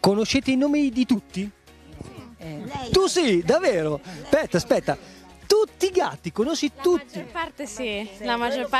Conoscete i nomi di tutti? Tu sì, davvero? Aspetta. Tutti i gatti, conosci tutti? La maggior parte sì, la maggior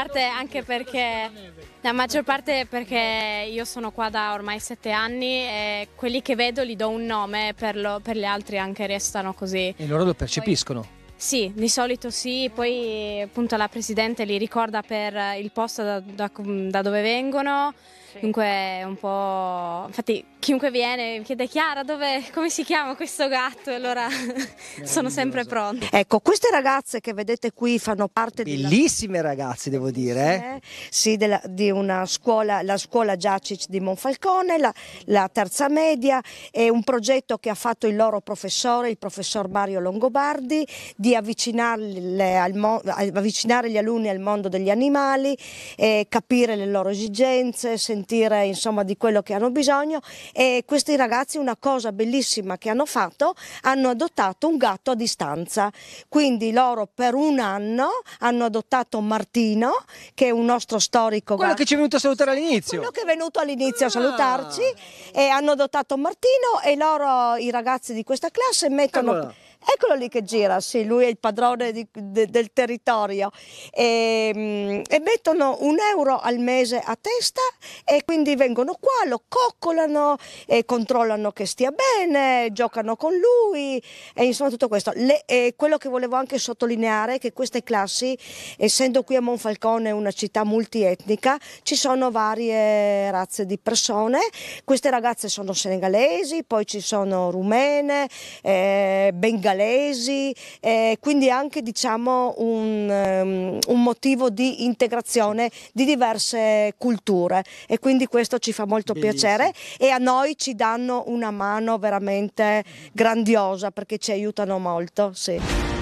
parte perché io sono qua da ormai 7 anni e quelli che vedo li do un nome, per gli altri anche restano così. E loro lo percepiscono? Sì, di solito sì, poi appunto la Presidente li ricorda per il posto da dove vengono, dunque è un po'... Infatti chiunque viene chiede Chiara come si chiama questo gatto, e allora sono sempre pronta. Ecco, queste ragazze che vedete qui fanno parte Bellissime ragazze, devo dire. Sì, di una scuola, la scuola Giacic di Monfalcone, la terza media, è un progetto che ha fatto il loro professore, il professor Mario Longobardi, di avvicinare gli alunni al mondo degli animali, capire le loro esigenze, sentire insomma di quello che hanno bisogno. E questi ragazzi, una cosa bellissima che hanno fatto, hanno adottato un gatto a distanza, quindi loro per un anno hanno adottato Martino, che è un nostro storico Quello gatto, che ci è venuto a salutare all'inizio. quello che è venuto all'inizio a salutarci, e hanno adottato Martino, e loro, i ragazzi di questa classe, mettono... Eccolo lì che gira, sì, lui è il padrone del territorio, e mettono €1 al mese a testa, e quindi vengono qua, lo coccolano, e controllano che stia bene, giocano con lui, e insomma tutto questo. Quello che volevo anche sottolineare è che queste classi, essendo qui a Monfalcone una città multietnica, ci sono varie razze di persone. Queste ragazze sono senegalesi, poi ci sono rumene, bengalesi, quindi anche diciamo un motivo di integrazione di diverse culture, e quindi questo ci fa molto piacere, e a noi ci danno una mano veramente grandiosa perché ci aiutano molto. Sì.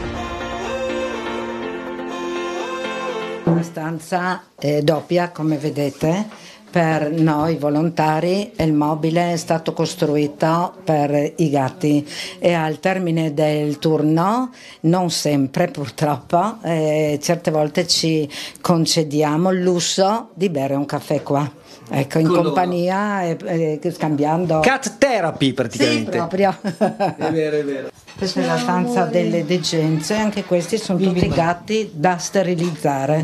Una stanza doppia, come vedete, per noi volontari, e il mobile è stato costruito per i gatti, e al termine del turno, non sempre purtroppo, certe volte ci concediamo il lusso di bere un caffè qua. Ecco, in compagnia e scambiando. Cat therapy praticamente. Sì, proprio. È vero. Questa è la stanza delle degenze, anche questi sono tutti gatti da sterilizzare.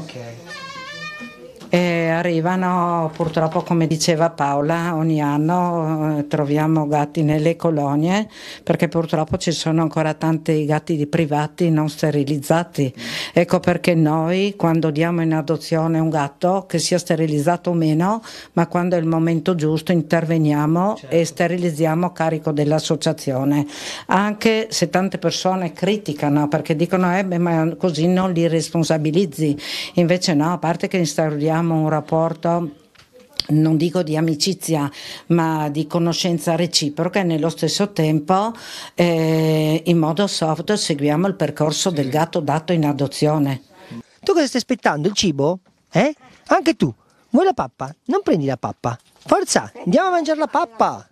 E arrivano purtroppo, come diceva Paola, ogni anno troviamo gatti nelle colonie, perché purtroppo ci sono ancora tanti gatti privati non sterilizzati. Ecco perché noi, quando diamo in adozione un gatto, che sia sterilizzato o meno, ma quando è il momento giusto interveniamo e sterilizziamo a carico dell'associazione, anche se tante persone criticano perché dicono ma così non li responsabilizzi. Invece no, a parte che instauriamo un rapporto, non dico di amicizia, ma di conoscenza reciproca, e nello stesso tempo in modo soft seguiamo il percorso del gatto dato in adozione. Tu cosa stai aspettando? Il cibo? Anche tu? Vuoi la pappa? Non prendi la pappa. Forza, andiamo a mangiare la pappa.